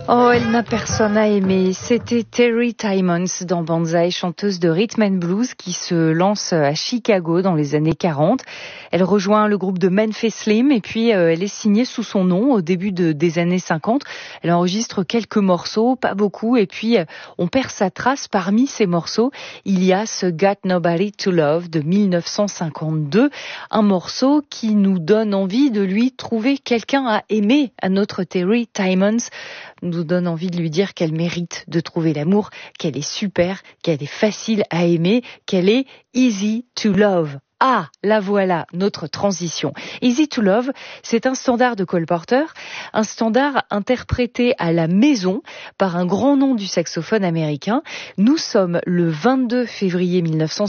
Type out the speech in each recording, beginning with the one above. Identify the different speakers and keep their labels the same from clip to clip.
Speaker 1: Oh, elle n'a personne à aimer. C'était Terry Timmons dans Banzai, chanteuse de rhythm and blues qui se lance à Chicago dans les années 40. Elle rejoint le groupe de Memphis Slim et puis elle est signée sous son nom au début des années 50. Elle enregistre quelques morceaux, pas beaucoup, et puis on perd sa trace. Parmi ces morceaux, il y a ce Got Nobody to Love de 1952, un morceau qui nous donne envie de lui trouver quelqu'un à aimer à notre Terry Timmons. Nous donne envie de lui dire qu'elle mérite de trouver l'amour, qu'elle est super, qu'elle est facile à aimer, qu'elle est easy to love. Ah, la voilà, notre transition. Easy to Love, c'est un standard de Cole Porter, un standard interprété à la maison par un grand nom du saxophone américain. Nous sommes le 22 février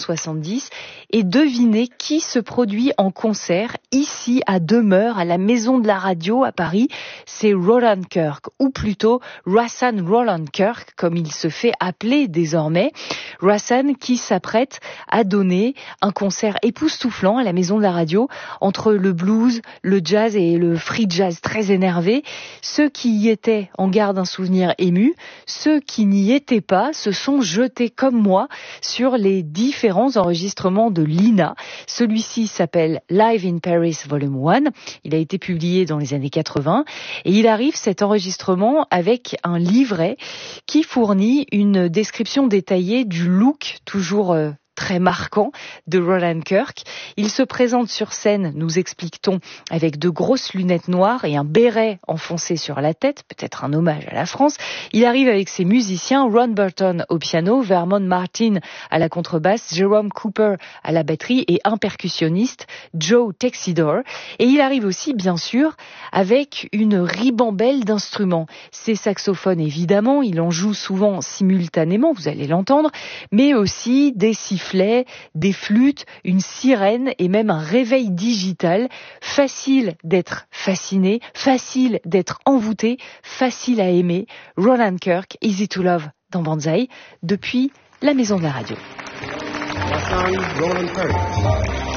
Speaker 1: 1970 et devinez qui se produit en concert ici à Demeure, à la Maison de la Radio à Paris. C'est Roland Kirk, ou plutôt Rahsaan Roland Kirk, comme il se fait appeler désormais. Rahsaan qui s'apprête à donner un concert époustouflant à la Maison de la Radio, entre le blues, le jazz et le free jazz très énervé. Ceux qui y étaient en gardent un souvenir ému. Ceux qui n'y étaient pas se sont jetés comme moi sur les différents enregistrements de Lina. Celui-ci s'appelle Live in Paris Volume 1. Il a été publié dans les années 80 et il arrive cet enregistrement avec un livret qui fournit une description détaillée du look toujours très marquant de Roland Kirk. Il se présente sur scène, nous explique-t-on, avec de grosses lunettes noires et un béret enfoncé sur la tête, peut-être un hommage à la France. Il arrive avec ses musiciens, Ron Burton au piano, Vermont Martin à la contrebasse, Jerome Cooper à la batterie et un percussionniste, Joe Texidor. Et il arrive aussi, bien sûr, avec une ribambelle d'instruments. Ses saxophones, évidemment, il en joue souvent simultanément, vous allez l'entendre, mais aussi des sifflets, des flûtes, une sirène et même un réveil digital. Facile d'être fasciné, facile d'être envoûté, facile à aimer. Roland Kirk, Easy to Love dans Banzai, depuis la Maison de la Radio.
Speaker 2: Roland Kirk.